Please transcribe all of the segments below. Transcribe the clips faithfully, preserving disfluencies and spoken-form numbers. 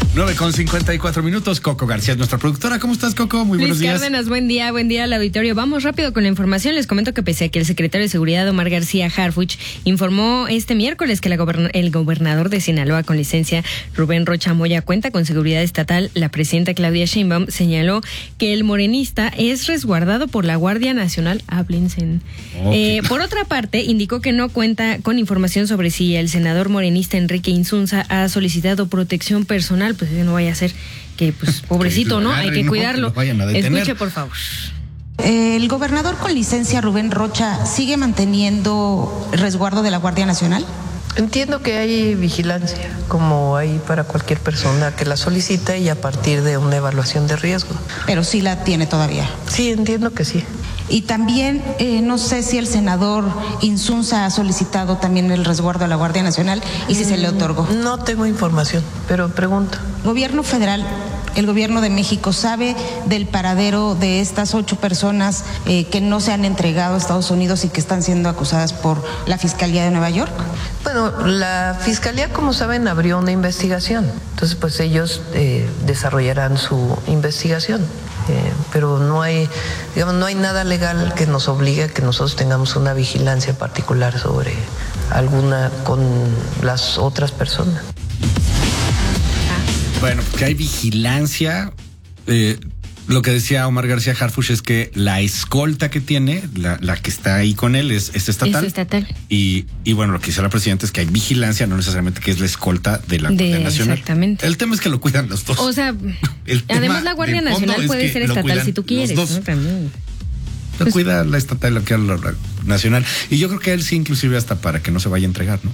nueve con cincuenta y cuatro minutos. Coco García es nuestra productora. ¿Cómo estás, Coco? Muy buenos Luis días. Cárdenas, buen día, buen día al auditorio. Vamos rápido con la información. Les comento que pese a que el secretario de Seguridad, Omar García Harfuch, informó este miércoles que la goberna- el gobernador de Sinaloa con licencia, Rubén Rocha Moya, cuenta con seguridad estatal, la presidenta Claudia Sheinbaum señaló que el morenista es resguardado por la Guardia Nacional. Háblense. Okay. Eh, por otra parte, indicó que no cuenta con información sobre si el senador morenista Enrique Insunza ha solicitado protección personal. Pues no vaya a ser que, pues, pobrecito, que ¿no? Agarren, hay que cuidarlo. Que Escuche, por favor. ¿El gobernador con licencia, Rubén Rocha, sigue manteniendo el resguardo de la Guardia Nacional? Entiendo que hay vigilancia, como hay para cualquier persona que la solicita y a partir de una evaluación de riesgo. Pero sí la tiene todavía. Sí, entiendo que sí. Y también, eh, no sé si el senador Insunza ha solicitado también el resguardo a la Guardia Nacional y si mm, se le otorgó. No tengo información, pero pregunto. Gobierno federal, el gobierno de México, ¿sabe del paradero de estas ocho personas eh, que no se han entregado a Estados Unidos y que están siendo acusadas por la Fiscalía de Nueva York? Bueno, la Fiscalía, como saben, abrió una investigación. Entonces, pues ellos eh, desarrollarán su investigación. Eh, pero no hay, digamos, no hay nada legal que nos obligue a que nosotros tengamos una vigilancia particular sobre alguna con las otras personas. Bueno, que hay vigilancia. Eh, lo que decía Omar García Harfuch es que la escolta que tiene, la, la que está ahí con él, es, es estatal. Es estatal. Y, y bueno, lo que dice la presidenta es que hay vigilancia, no necesariamente que es la escolta de la de, Guardia Nacional. Exactamente. El tema es que lo cuidan los dos. O sea, además la Guardia Nacional puede ser estatal si tú quieres, ¿no? También. Lo pues, cuida la estatal, lo que la, la nacional. Y yo creo que él sí, inclusive hasta para que no se vaya a entregar, ¿no?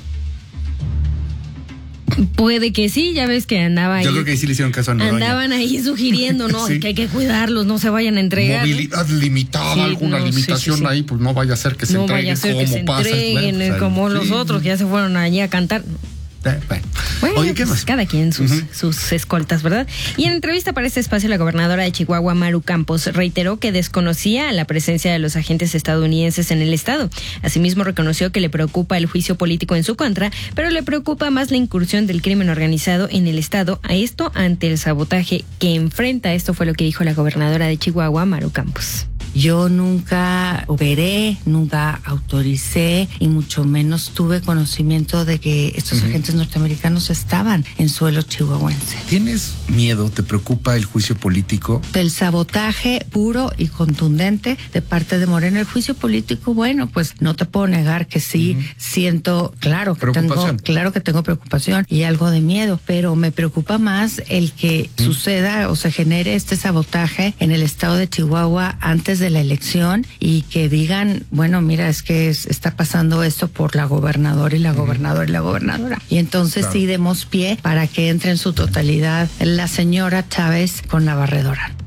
Puede que sí, ya ves que andaba ahí. Yo creo que sí le hicieron caso a Noroña. Andaban ahí sugiriendo, ¿no? Sí. Que hay que cuidarlos, no se vayan a entregar. Movilidad ¿no? limitada, sí, alguna no, limitación sí, sí, sí. ahí, pues no vaya a ser que se no entreguen vaya a ser como que se pasa. entreguen, bueno, como sí. los otros que ya se fueron allí a cantar. Bueno, bueno Oye, ¿qué pues más? Cada quien sus, uh-huh. sus escoltas, ¿verdad? Y en entrevista para este espacio, la gobernadora de Chihuahua, Maru Campos, reiteró que desconocía la presencia de los agentes estadounidenses en el estado. Asimismo, reconoció que le preocupa el juicio político en su contra, pero le preocupa más la incursión del crimen organizado en el estado, a esto ante el sabotaje que enfrenta. Esto fue lo que dijo la gobernadora de Chihuahua, Maru Campos. Yo nunca operé, nunca autoricé y mucho menos tuve conocimiento de que estos uh-huh. agentes norteamericanos estaban en suelo chihuahuense. ¿Tienes miedo, te preocupa el juicio político? Del sabotaje puro y contundente de parte de Morena. El juicio político, bueno, pues no te puedo negar que sí, uh-huh. siento, claro que tengo, claro que tengo preocupación y algo de miedo, pero me preocupa más el que uh-huh. suceda o se genere este sabotaje en el estado de Chihuahua antes de de la elección y que digan, bueno, mira, es que es, está pasando esto por la gobernadora y la gobernadora y la gobernadora. Y entonces claro. sí demos pie para que entre en su totalidad la señora Chávez con la barredora.